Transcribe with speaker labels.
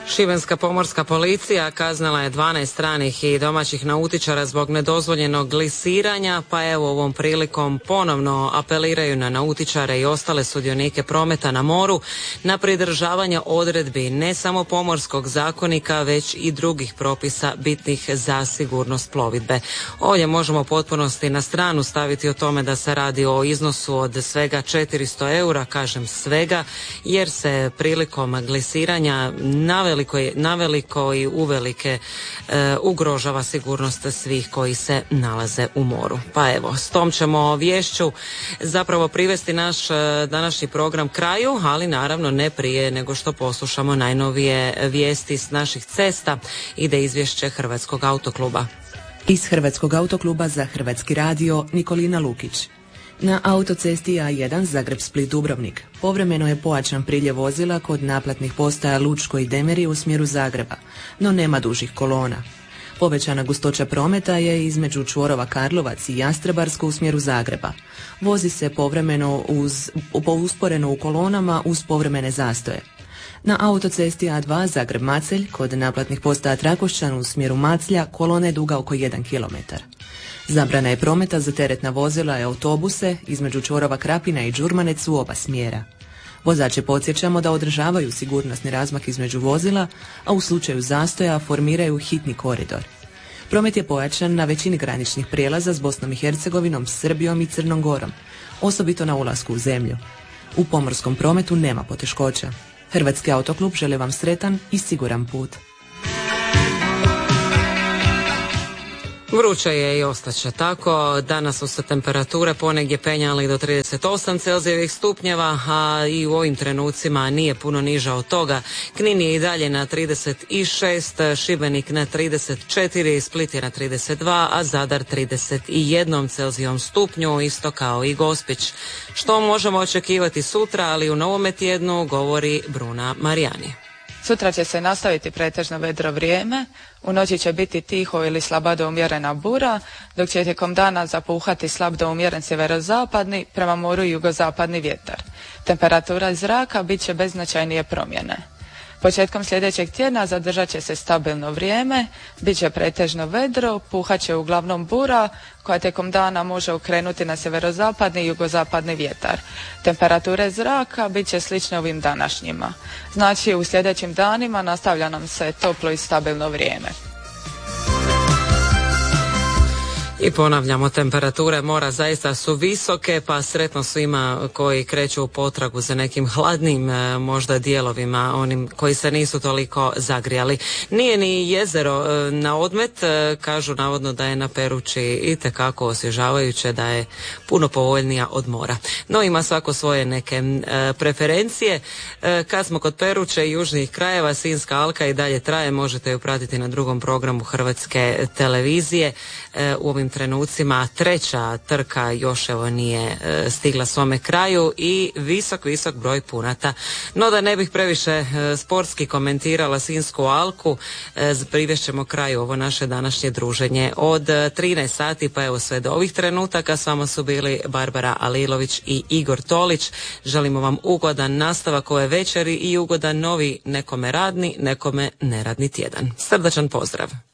Speaker 1: Šibenska pomorska policija kaznila je 12 stranih i domaćih nautičara zbog nedozvoljenog glisiranja, pa evo ovom prilikom ponovno apeliraju na nautičare i ostale sudionike prometa na moru na pridržavanje odredbi ne samo pomorskog zakonika, već i drugih propisa bitnih za sigurnost plovidbe. Ovdje možemo u potpunosti na stranu staviti o tome da se radi o iznosu od svega 400 eura, kažem svega, jer se prilikom glisiranja naveliko i uvelike ugrožava sigurnost svih koji se nalaze u moru. Pa evo, s tom ćemo viješću zapravo privesti naš današnji program kraju, ali naravno ne prije nego što poslušamo najnovije vijesti s naših cesta. Ide izvješće Hrvatskog autokluba.
Speaker 2: Iz Hrvatskog autokluba za Hrvatski radio Nikolina Lukić. Na autocesti A1 Zagreb-Split-Dubrovnik povremeno je pojačan priljev vozila kod naplatnih postaja Lučko i Demeri u smjeru Zagreba, no nema dužih kolona. Povećana gustoća prometa je između čvorova Karlovac i Jastrebarsko u smjeru Zagreba. Vozi se povremeno usporeno u kolonama uz povremene zastoje. Na autocesti A2 Zagreb-Macelj kod naplatnih postaja Trakošćan u smjeru Maclja kolona je duga oko 1 km. Zabrana je prometa za teretna vozila i autobuse između čvorova Krapina i Đurmanec u oba smjera. Vozače podsjećamo da održavaju sigurnosni razmak između vozila, a u slučaju zastoja formiraju hitni koridor. Promet je pojačan na većini graničnih prijelaza s Bosnom i Hercegovinom, Srbijom i Crnom Gorom, osobito na ulasku u zemlju. U pomorskom prometu nema poteškoća. Hrvatski autoklub želi vam sretan i siguran put.
Speaker 1: Vruće je i ostaće tako. Danas su se temperature ponegdje penjali do 38 celzijevih stupnjeva, a i u ovim trenucima nije puno niža od toga. Knin je i dalje na 36, Šibenik na 34, Split je na 32, a Zadar 31 celzijom stupnju, isto kao i Gospić. Što možemo očekivati sutra, ali u novome tjednu, govori Bruna Marijani.
Speaker 3: Sutra će se nastaviti pretežno vedro vrijeme, u noći će biti tiho ili slaba do umjerena bura, dok će tijekom dana zapuhati slab do umjeren sjeverozapadni, prema moru i jugozapadni vjetar. Temperatura zraka bit će bez značajnije promjene. Početkom sljedećeg tjedna zadržat će se stabilno vrijeme, bit će pretežno vedro, puhat će uglavnom bura koja tijekom dana može okrenuti na sjeverozapadni i jugozapadni vjetar. Temperature zraka bit će slične ovim današnjima. Znači u sljedećim danima nastavlja nam se toplo i stabilno vrijeme.
Speaker 1: I ponavljamo, temperature mora zaista su visoke, pa sretno svima koji kreću u potragu za nekim hladnim možda dijelovima, onim koji se nisu toliko zagrijali. Nije ni jezero na odmet, kažu navodno da je na Peruči itekako osvježavajuće, da je puno povoljnija od mora. No ima svako svoje neke preferencije. Kad smo kod Peruče i južnih krajeva, Sinjska alka i dalje traje, možete ju pratiti na drugom programu Hrvatske televizije. U ovim trenucima treća trka još evo nije stigla svome kraju i visok broj punata. No da ne bih previše sportski komentirala Sinjsku alku, privešćemo kraju ovo naše današnje druženje od 13 sati pa evo sve do ovih trenutaka. S vama su bili Barbara Alilović i Igor Tolić. Želimo vam ugodan nastavak ove večeri i ugodan novi, nekome radni, nekome neradni tjedan. Srdačan pozdrav!